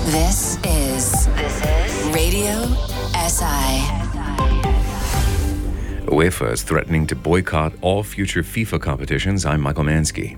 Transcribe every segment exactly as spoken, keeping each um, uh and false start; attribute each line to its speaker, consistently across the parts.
Speaker 1: This is this is Radio S I.
Speaker 2: UEFA is threatening to boycott all future FIFA competitions. I'm Michael Mansky.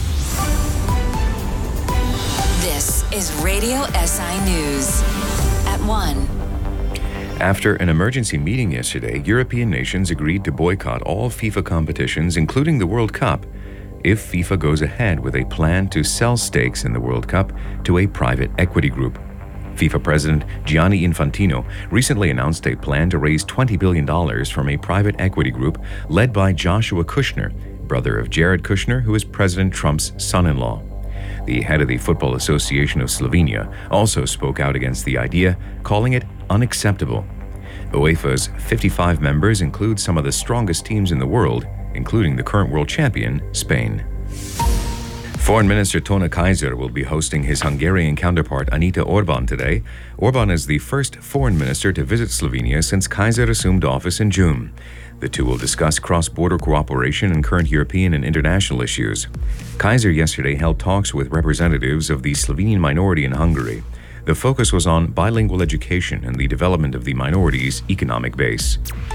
Speaker 1: This is Radio S I News at one.
Speaker 2: After an emergency meeting yesterday, European nations agreed to boycott all FIFA competitions, including the World Cup, if FIFA goes ahead with a plan to sell stakes in the World Cup to a private equity group. FIFA President Gianni Infantino recently announced a plan to raise twenty billion dollars from a private equity group led by Joshua Kushner, brother of Jared Kushner, who is President Trump's son-in-law. The head of the Football Association of Slovenia also spoke out against the idea, calling it unacceptable. UEFA's fifty-five members include some of the strongest teams in the world, including the current world champion, Spain. Foreign Minister Tone Kaiser will be hosting his Hungarian counterpart Anita Orban today. Orban is the first foreign minister to visit Slovenia since Kaiser assumed office in June. The two will discuss cross-border cooperation and current European and international issues. Kaiser yesterday held talks with representatives of the Slovenian minority in Hungary. The focus was on bilingual education and the development of the minority's economic base.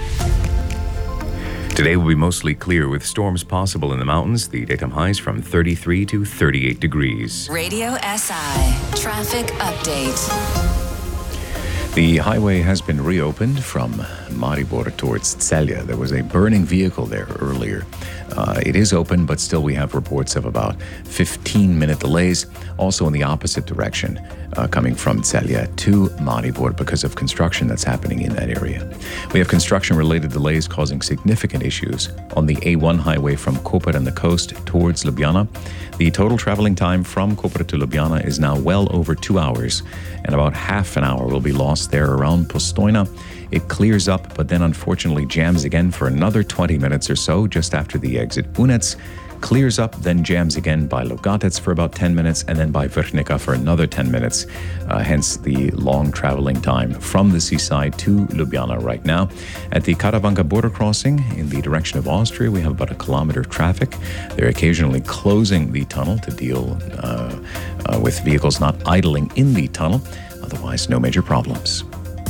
Speaker 2: Today will be mostly clear with storms possible in the mountains. The daytime highs from thirty-three to thirty-eight degrees.
Speaker 1: Radio S I traffic update.
Speaker 3: The highway has been reopened from Maribor towards Celje. There was a burning vehicle there earlier. Uh, it is open, but still we have reports of about fifteen-minute delays, also in the opposite direction, uh, coming from Celje to Maribor because of construction that's happening in that area. We have construction-related delays causing significant issues on the A one highway from Koper and the coast towards Ljubljana. The total traveling time from Koper to Ljubljana is now well over two hours, and about half an hour will be lost there around Postojna. It clears up, but then unfortunately jams again for another twenty minutes or so just after the exit Unec. Clears up, then jams again by Logatec for about ten minutes, and then by Vrhnika for another ten minutes. Uh, hence the long traveling time from the seaside to Ljubljana right now. At the Karavanka border crossing in the direction of Austria, we have about a kilometer of traffic. They're occasionally closing the tunnel to deal uh, uh, with vehicles not idling in the tunnel. Otherwise, no major problems.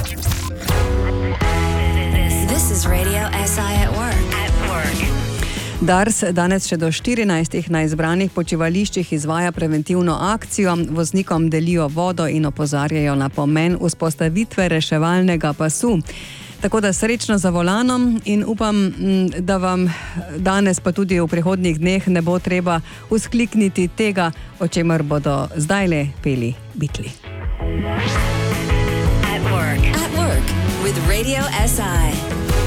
Speaker 1: This is Radio S I at work. At work.
Speaker 4: Dars danes še do štirinajstih na izbranih počivališčih izvaja preventivno akcijo. Voznikom delijo vodo in opozarjajo na pomen vzpostavitve reševalnega pasu. Tako da srečno za volanom in upam, da vam danes pa tudi v prihodnjih dneh ne bo treba vzklikniti tega, o čemer bodo zdajle peli Beatli.
Speaker 1: At work. At work with Radio S I.